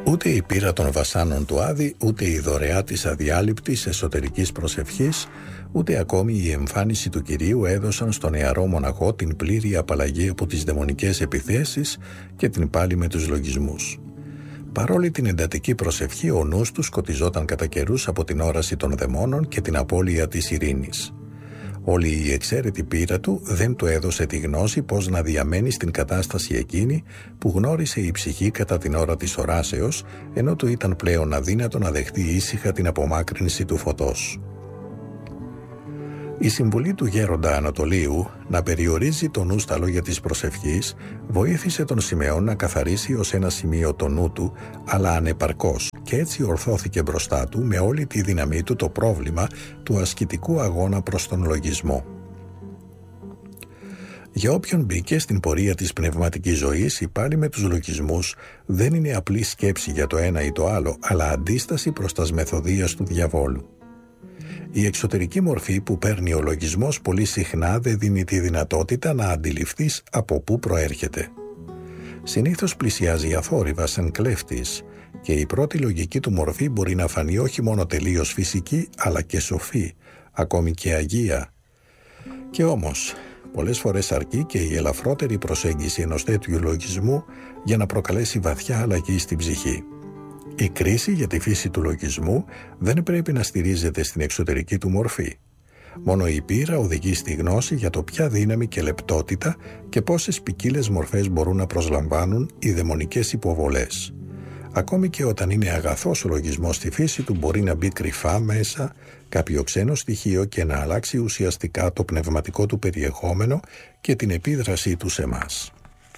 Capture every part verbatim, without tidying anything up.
Ούτε η πείρα των βασάνων του Άδη, ούτε η δωρεά της αδιάλειπτης εσωτερικής προσευχής, ούτε ακόμη η εμφάνιση του Κυρίου έδωσαν στον νεαρό μοναχό την πλήρη απαλλαγή από τις δαιμονικές επιθέσεις και την πάλη με τους λογισμούς. Παρόλη την εντατική προσευχή, ο νους του σκοτιζόταν κατά καιρούς από την όραση των δαιμόνων και την απώλεια της ειρήνης. Όλη η εξαίρετη πείρα του δεν του έδωσε τη γνώση πώς να διαμένει στην κατάσταση εκείνη που γνώρισε η ψυχή κατά την ώρα της οράσεως, ενώ του ήταν πλέον αδύνατο να δεχτεί ήσυχα την απομάκρυνση του φωτός. Η συμβουλή του γέροντα Ανατολίου να περιορίζει το νου στα λόγια της προσευχής βοήθησε τον Σιμεών να καθαρίσει ως ένα σημείο το νου του, αλλά ανεπαρκώς, και έτσι ορθώθηκε μπροστά του με όλη τη δύναμή του το πρόβλημα του ασκητικού αγώνα προς τον λογισμό. Για όποιον μπήκε στην πορεία της πνευματικής ζωής, η πάλη με τους λογισμούς δεν είναι απλή σκέψη για το ένα ή το άλλο, αλλά αντίσταση προς τας μεθοδείας του διαβόλου. Η εξωτερική μορφή που παίρνει ο λογισμός πολύ συχνά δεν δίνει τη δυνατότητα να αντιληφθείς από πού προέρχεται. Συνήθως πλησιάζει αθόρυβα σαν κλέφτης και η πρώτη λογική του μορφή μπορεί να φανεί όχι μόνο τελείως φυσική, αλλά και σοφή, ακόμη και αγία. Και όμως, πολλές φορές αρκεί και η ελαφρότερη προσέγγιση ενός τέτοιου λογισμού για να προκαλέσει βαθιά αλλαγή στην ψυχή. Η κρίση για τη φύση του λογισμού δεν πρέπει να στηρίζεται στην εξωτερική του μορφή. Μόνο η πείρα οδηγεί στη γνώση για το ποια δύναμη και λεπτότητα και πόσες ποικίλες μορφές μπορούν να προσλαμβάνουν οι δαιμονικές υποβολές. Ακόμη και όταν είναι αγαθός ο λογισμός στη φύση του, μπορεί να μπει κρυφά μέσα κάποιο ξένο στοιχείο και να αλλάξει ουσιαστικά το πνευματικό του περιεχόμενο και την επίδρασή του σε μας.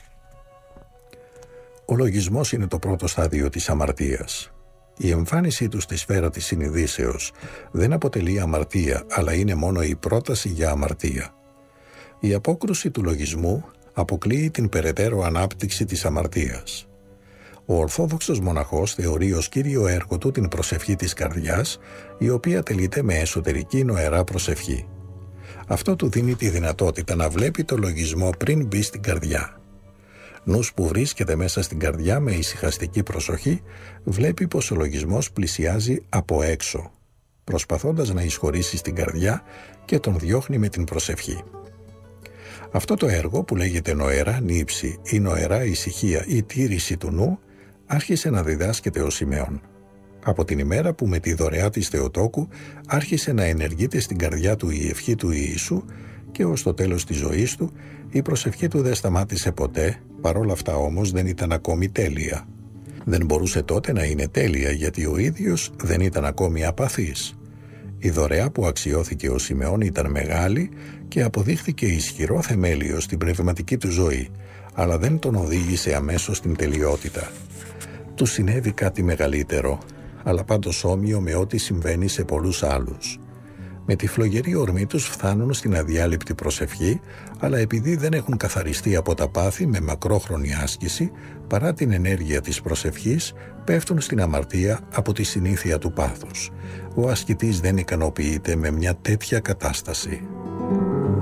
Ο λογισμός είναι το πρώτο στάδιο της αμαρτίας. Η εμφάνισή του στη σφαίρα της συνειδήσεως δεν αποτελεί αμαρτία, αλλά είναι μόνο η πρόταση για αμαρτία. Η απόκρουση του λογισμού αποκλείει την περαιτέρω ανάπτυξη της αμαρτίας. Ο Ορθόδοξος μοναχός θεωρεί ως κύριο έργο του την προσευχή της καρδιάς, η οποία τελείται με εσωτερική νοερά προσευχή. Αυτό του δίνει τη δυνατότητα να βλέπει το λογισμό πριν μπει στην καρδιά. Νους που βρίσκεται μέσα στην καρδιά με ησυχαστική προσοχή βλέπει πως ο λογισμός πλησιάζει από έξω, προσπαθώντας να εισχωρήσει στην καρδιά και τον διώχνει με την προσευχή. Αυτό το έργο που λέγεται νοερά νύψη ή νοερά ησυχία ή τήρηση του νου άρχισε να διδάσκεται ο Σιμεών. Από την ημέρα που με τη δωρεά της Θεοτόκου άρχισε να ενεργείται στην καρδιά του η ευχή του Ιησού και ως το τέλος της ζωής του η προσευχή του δεν σταμάτησε ποτέ, παρόλα αυτά όμως δεν ήταν ακόμη τέλεια. Δεν μπορούσε τότε να είναι τέλεια γιατί ο ίδιος δεν ήταν ακόμη απαθής. Η δωρεά που αξιώθηκε ο Σιμεών ήταν μεγάλη και αποδείχθηκε ισχυρό θεμέλιο στην πνευματική του ζωή, αλλά δεν τον οδήγησε αμέσως στην τελειότητα. Του συνέβη κάτι μεγαλύτερο, αλλά πάντως όμοιο με ό,τι συμβαίνει σε πολλούς άλλους. Με τη φλογερή ορμή τους φτάνουν στην αδιάλειπτη προσευχή, αλλά επειδή δεν έχουν καθαριστεί από τα πάθη με μακρόχρονη άσκηση, παρά την ενέργεια της προσευχής, πέφτουν στην αμαρτία από τη συνήθεια του πάθους. Ο ασκητής δεν ικανοποιείται με μια τέτοια κατάσταση.